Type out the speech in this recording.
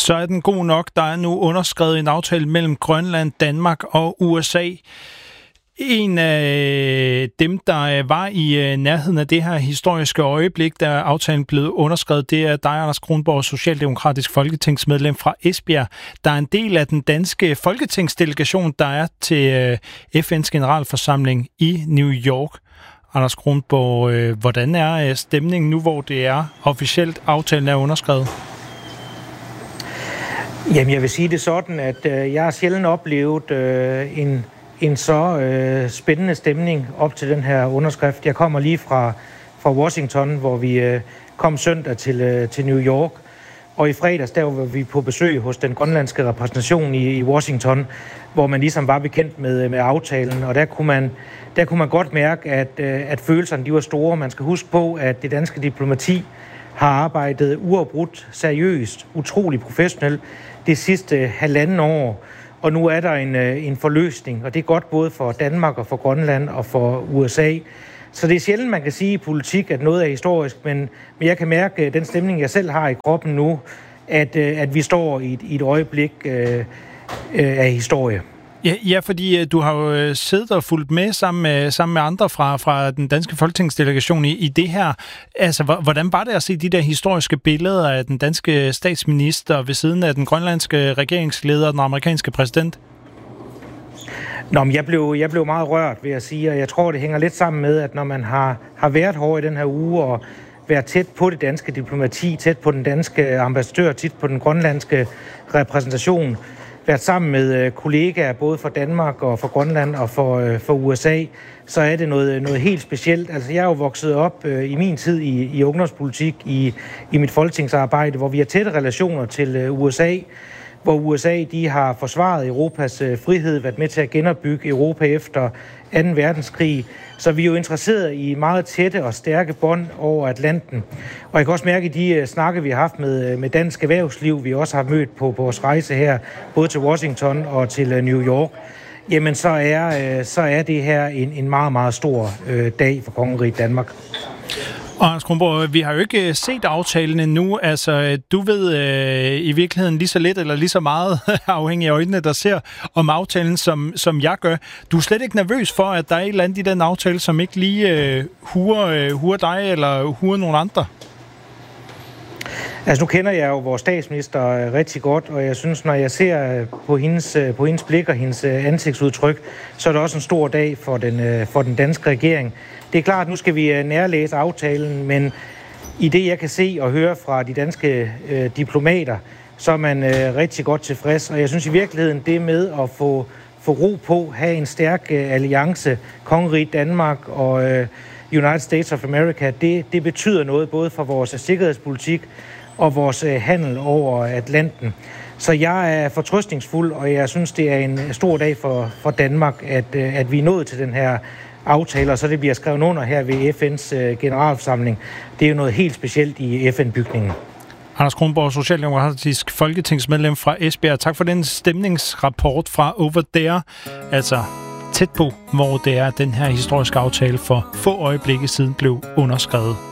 så er den god nok. Der er nu underskrevet en aftale mellem Grønland, Danmark og USA. En af dem, der var i nærheden af det her historiske øjeblik, da aftalen blev underskrevet, det er dig, Anders Kronborg, socialdemokratisk folketingsmedlem fra Esbjerg. Der er en del af den danske folketingsdelegation, der er til FN's generalforsamling i New York. Anders Kronborg, hvordan er stemningen nu, hvor det er officielt aftalen er underskrevet? Jamen, jeg vil sige det sådan, at jeg har sjældent oplevet en så spændende stemning op til den her underskrift. Jeg kommer lige fra Washington, hvor vi kom søndag til New York, og i fredags der var vi på besøg hos den grønlandske repræsentation i Washington, hvor man ligesom var bekendt med aftalen, og der kunne man godt mærke, at følelserne de var store. Man skal huske på, at det danske diplomati har arbejdet uafbrudt, seriøst, utrolig professionelt det sidste 1,5 år. Og nu er der en forløsning, og det er godt både for Danmark og for Grønland og for USA. Så det er sjældent, man kan sige i politik, at noget er historisk, men jeg kan mærke den stemning, jeg selv har i kroppen nu, at vi står i et øjeblik af historie. Ja, fordi du har jo siddet og fulgt med sammen med andre fra den danske folketingsdelegation i det her. Altså, hvordan var det at se de der historiske billeder af den danske statsminister ved siden af den grønlandske regeringsleder og den amerikanske præsident? Nå, men jeg blev meget rørt, vil jeg sige, og jeg tror, det hænger lidt sammen med, at når man har været hård i den her uge og været tæt på det danske diplomati, tæt på den danske ambassadør, tæt på den grønlandske repræsentation, været sammen med kollegaer både fra Danmark og fra Grønland og for USA, så er det noget helt specielt. Altså, jeg er jo vokset op i min tid i ungdomspolitik, i mit folketingsarbejde, hvor vi har tætte relationer til USA, hvor USA de har forsvaret Europas frihed, været med til at genopbygge Europa efter 2. verdenskrig. Så vi er jo interesseret i meget tætte og stærke bånd over Atlanten. Og jeg kan også mærke i de snakke, vi har haft med dansk erhvervsliv, vi også har mødt på vores rejse her, både til Washington og til New York, jamen så er det her en meget, meget stor dag for kongeriget Danmark. Og Anders Kronborg, vi har jo ikke set aftalen endnu. Altså, du ved i virkeligheden lige så lidt eller lige så meget, afhængig af øjnene, der ser om aftalen, som jeg gør. Du er slet ikke nervøs for, at der er et eller andet i den aftale, som ikke lige huer dig eller huer nogen andre? Altså, nu kender jeg jo vores statsminister rigtig godt, og jeg synes, når jeg ser på hendes blik og hendes ansigtsudtryk, så er det også en stor dag for den danske regering. Det er klart, at nu skal vi nærlæse aftalen, men i det, jeg kan se og høre fra de danske diplomater, så er man rigtig godt tilfreds. Og jeg synes i virkeligheden, det med at få ro på, have en stærk alliance, kongeriget Danmark og United States of America, det betyder noget både for vores sikkerhedspolitik og vores handel over Atlanten. Så jeg er fortrøstningsfuld, og jeg synes, det er en stor dag for Danmark, at vi er nået til den her aftale, og så det bliver skrevet under her ved FN's generalforsamling. Det er jo noget helt specielt i FN-bygningen. Anders Kronborg, socialdemokratisk folketingsmedlem fra Esbjerg. Tak for den stemningsrapport fra Over There. Altså tæt på, hvor det er, den her historiske aftale for få øjeblikke siden blev underskrevet.